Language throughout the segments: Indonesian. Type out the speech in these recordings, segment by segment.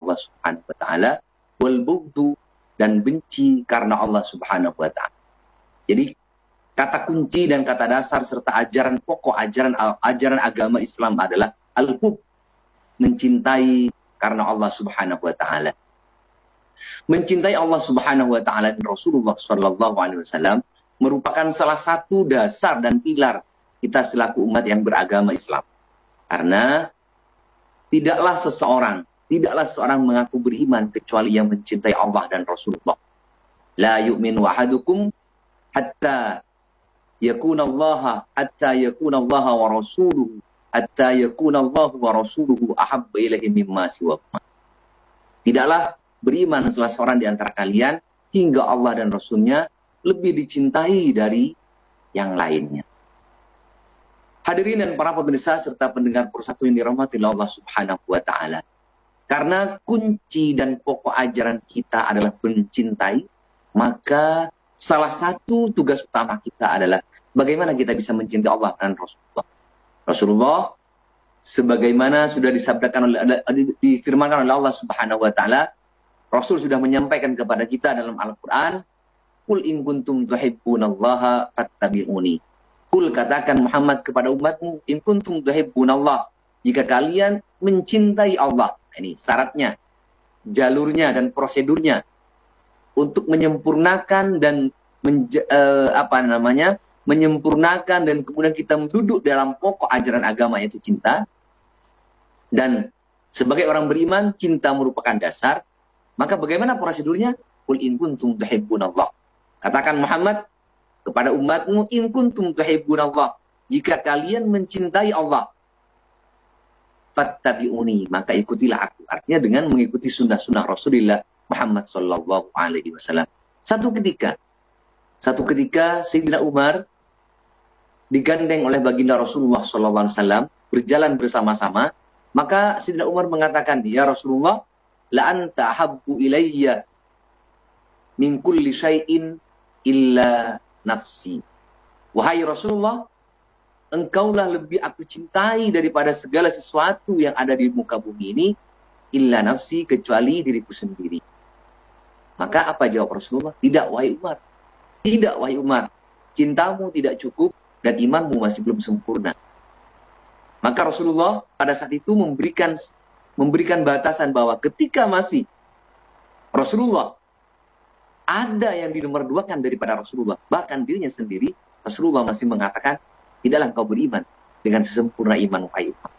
Allah Subhanahu wa taala, wal bughdu, dan benci karena Allah Subhanahu wa taala. Jadi kata kunci dan kata dasar serta ajaran pokok ajaran agama Islam adalah al-hub, mencintai karena Allah Subhanahu wa taala. Mencintai Allah Subhanahu wa taala dan Rasulullah sallallahu alaihi wasallam merupakan salah satu dasar dan pilar kita selaku umat yang beragama Islam. Karena tidaklah seseorang mengaku beriman kecuali yang mencintai Allah dan Rasulullah. La yu'minu ahadukum hatta yakuna Allah wa rasuluhu ahabba ilaihi mimma siwahuma. Tidaklah beriman salah seorang di antara kalian hingga Allah dan Rasulnya lebih dicintai dari yang lainnya. Hadirin dan para pemirsa serta pendengar persatu yang dirahmati Allah Subhanahu wa taala. Karena kunci dan pokok ajaran kita adalah mencintai, maka salah satu tugas utama kita adalah bagaimana kita bisa mencintai Allah dan Rasulullah. Rasulullah sebagaimana sudah difirmankan oleh Allah Subhanahu wa taala, Rasul sudah menyampaikan kepada kita dalam Al-Qur'an, "Qul in kuntum tuhibbunallaha fattabi'uni." Qul, katakan Muhammad kepada umatmu, in kuntum tuhibbunallah, jika kalian mencintai Allah. Ini syaratnya, jalurnya dan prosedurnya untuk menyempurnakan dan menyempurnakan dan kemudian kita duduk dalam pokok ajaran agama yaitu cinta. Dan sebagai orang beriman, cinta merupakan dasar. Maka bagaimana prosedurnya? Qul in kuntum tuhibbunallah. Katakan Muhammad kepada umatmu, in kuntum tuhibbunallah, jika kalian mencintai Allah, fattabi'uni, maka ikutilah aku. Artinya dengan mengikuti sunnah-sunnah Rasulullah Muhammad sallallahu alaihi wasallam. Satu ketika Sayyidina Umar digandeng oleh baginda Rasulullah sallallahu alaihi wasallam, berjalan bersama-sama, maka Sayyidina Umar mengatakan, "Ya Rasulullah, la anta habbu ilayya min kulli syai'in illa nafsi." Wahai Rasulullah, engkaulah lebih aku cintai daripada segala sesuatu yang ada di muka bumi ini, illa nafsi, kecuali diriku sendiri. Maka apa jawab Rasulullah? Tidak, wahai Umar. Tidak, wahai Umar. Cintamu tidak cukup dan imanmu masih belum sempurna. Maka Rasulullah pada saat itu memberikan batasan bahwa ketika masih Rasulullah ada yang dinomorduakan daripada Rasulullah, bahkan dirinya sendiri, Rasulullah masih mengatakan, tidaklah engkau beriman dengan sesempurna iman wahai Umar.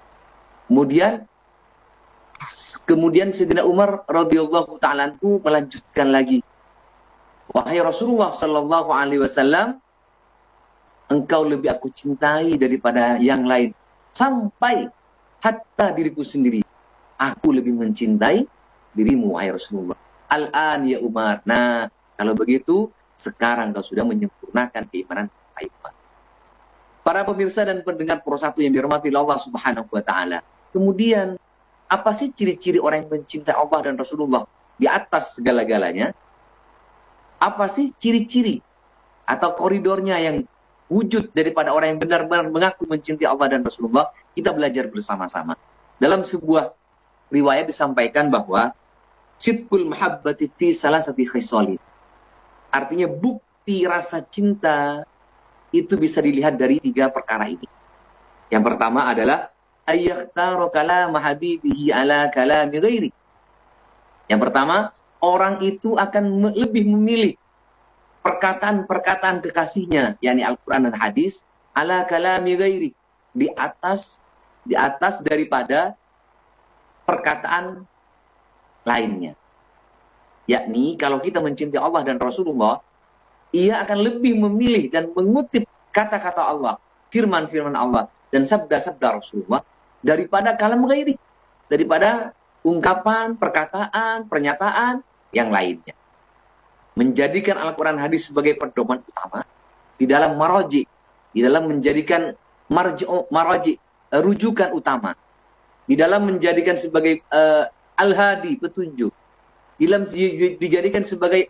Kemudian Sayyidina Umar radhiyallahu ta'ala anhu melanjutkan lagi, wahai Rasulullah sallallahu alaihi wasallam, engkau lebih aku cintai daripada yang lain, sampai hatta diriku sendiri, aku lebih mencintai dirimu wahai Rasulullah. Al-an ya Umar. Nah, kalau begitu, sekarang kau sudah menyempurnakan keimanan wahai Umar. Para pemirsa dan pendengar persatu yang dirahmati Allah Subhanahu wa taala. Kemudian, apa sih ciri-ciri orang yang mencintai Allah dan Rasulullah di atas segala-galanya? Apa sih ciri-ciri atau koridornya yang wujud daripada orang yang benar-benar mengaku mencintai Allah dan Rasulullah? Kita belajar bersama-sama. Dalam sebuah riwayat disampaikan bahwa sidqul mahabbati fi salasati khisalin. Artinya bukti rasa cinta itu bisa dilihat dari 3 perkara ini. Yang pertama adalah ayyaktaru kalama habibihi ala kalami ghairi. Yang pertama, orang itu akan lebih memilih perkataan-perkataan kekasihnya, yakni Al-Quran dan Hadis, ala kalami ghairi, di atas daripada perkataan lainnya. Yakni kalau kita mencintai Allah dan Rasulullah, ia akan lebih memilih dan mengutip kata-kata Allah, firman-firman Allah, dan sabda-sabda Rasulullah daripada kalam ghairi, daripada ungkapan, perkataan, pernyataan yang lainnya. Menjadikan Al-Quran Hadis sebagai pedoman utama di dalam maraji, di dalam menjadikan maraji, rujukan utama, di dalam menjadikan sebagai al-hadi, petunjuk, di dalam dijadikan sebagai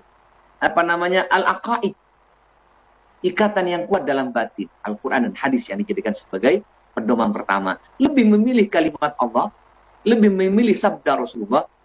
al-aqaid, ikatan yang kuat dalam batin. Al-Quran dan Hadis yang dijadikan sebagai pedoman pertama. Lebih memilih kalimat Allah, lebih memilih sabda Rasulullah